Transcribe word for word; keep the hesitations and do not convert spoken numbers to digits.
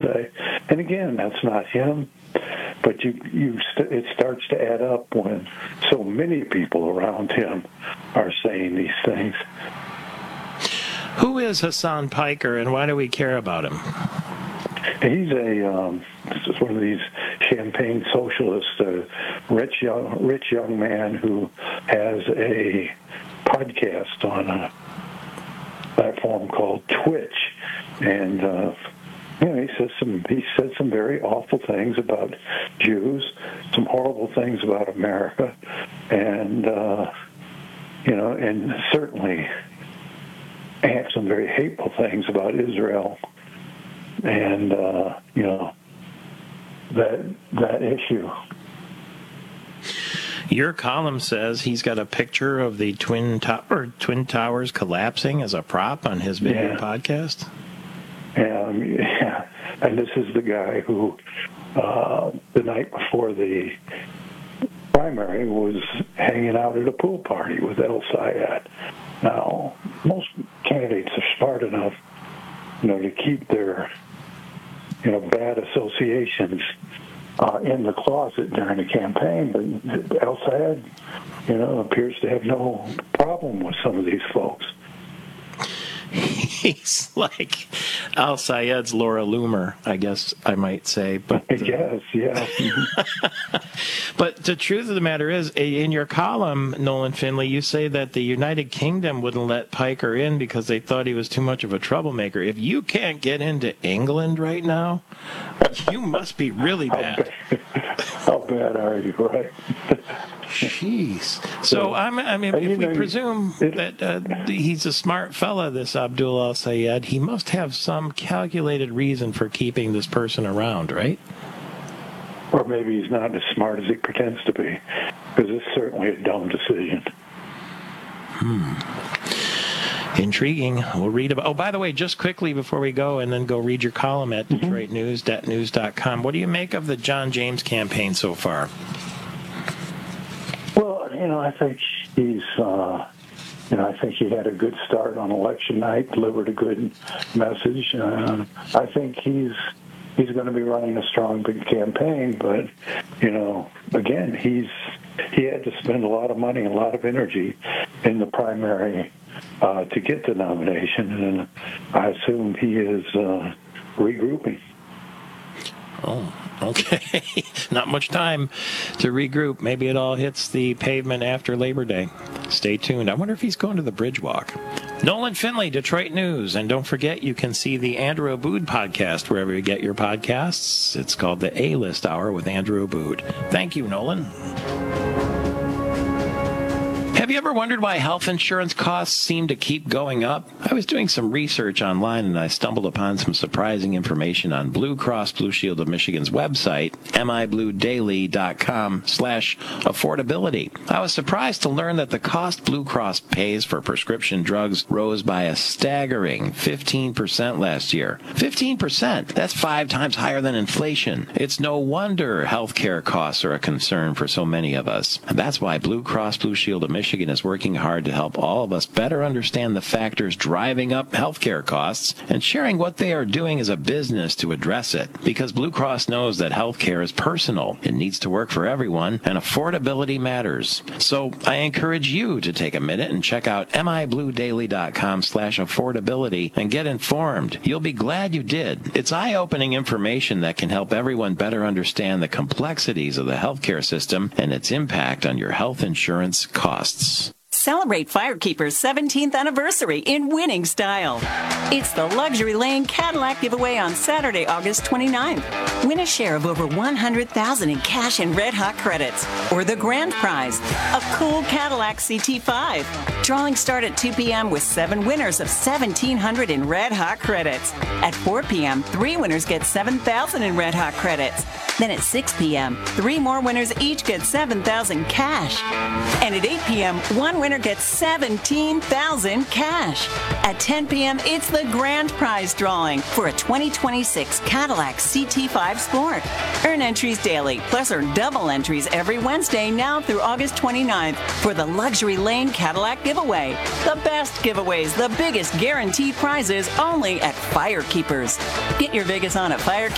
say. And again, that's not him, but you, you st- it starts to add up when so many people around him are saying these things. Who is Hassan Piker, and why do we care about him? He's a um, this is one of these champagne socialists, a rich young rich young man who has a podcast on a platform called Twitch, and uh, you know, he says some he said some very awful things about Jews, some horrible things about America, and uh, you know, and certainly some very hateful things about Israel, and uh, you know, that that issue. Your column says he's got a picture of the Twin to- or Twin Towers collapsing as a prop on his video yeah. podcast. Um, yeah, and this is the guy who, uh, the night before the primary, was hanging out at a pool party with El Sayed. Now, most candidates are smart enough, you know, to keep their, you know, bad associations uh, in the closet during the campaign, but El Sayed, you know, appears to have no problem with some of these folks. He's like Al Sayed's Laura Loomer, I guess I might say. But I guess, yeah. But the truth of the matter is, in your column, Nolan Finley, you say that the United Kingdom wouldn't let Piker in because they thought he was too much of a troublemaker. If you can't get into England right now, you must be really bad. How bad are you, right? Jeez. So, I'm, I mean, if we presume that uh, he's a smart fella, this Abdul Al Sayed, he must have some calculated reason for keeping this person around, right? Or maybe he's not as smart as he pretends to be, because it's certainly a dumb decision. Hmm. Intriguing. We'll read about... Oh, by the way, just quickly before we go, and then go read your column at mm-hmm. Detroit News, det news dot com. What do you make of the John James campaign so far? Well, you know, I think he's... Uh, You know, I think he had a good start on election night, delivered a good message. Uh, I think he's he's going to be running a strong, big campaign. But, you know, again, he's he had to spend a lot of money, a lot of energy in the primary uh, to get the nomination, and I assume he is uh, regrouping. Oh, okay. Not much time to regroup. Maybe it all hits the pavement after Labor Day. Stay tuned. I wonder if he's going to the Bridge Walk. Nolan Finley, Detroit News. And don't forget, you can see the Andrew Abood podcast wherever you get your podcasts. It's called the A-List Hour with Andrew Abood. Thank you, Nolan. Have you ever wondered why health insurance costs seem to keep going up? I was doing some research online and I stumbled upon some surprising information on Blue Cross Blue Shield of Michigan's website, m i blue daily dot com slash affordability. I was surprised to learn that the cost Blue Cross pays for prescription drugs rose by a staggering fifteen percent last year. fifteen percent! That's five times higher than inflation. It's no wonder healthcare costs are a concern for so many of us. And that's why Blue Cross Blue Shield of Michigan Michigan is working hard to help all of us better understand the factors driving up healthcare costs and sharing what they are doing as a business to address it. Because Blue Cross knows that healthcare is personal. It needs to work for everyone, and affordability matters. So I encourage you to take a minute and check out m i blue daily dot com slash affordability and get informed. You'll be glad you did. It's eye-opening information that can help everyone better understand the complexities of the healthcare system and its impact on your health insurance costs. Celebrate Firekeeper's seventeenth anniversary in winning style. It's the Luxury Lane Cadillac giveaway on Saturday, August twenty-ninth. Win a share of over one hundred thousand dollars in cash and Red Hot credits, or the grand prize, a cool Cadillac C T five. Drawings start at two p.m. with seven winners of seventeen hundred dollars in Red Hot credits. At four p.m., three winners get seven thousand dollars in Red Hot credits. Then at six p.m., three more winners each get seven thousand dollars cash. And at eight p.m., one winner gets seventeen thousand dollars cash. At ten p.m., it's the grand prize drawing for a twenty twenty-six Cadillac C T five Sport. Earn entries daily, plus earn double entries every Wednesday now through August twenty-ninth for the Luxury Lane Cadillac giveaway. The best giveaways, the biggest guaranteed prizes, only at Firekeepers. Get your Vegas on at Firekeepers.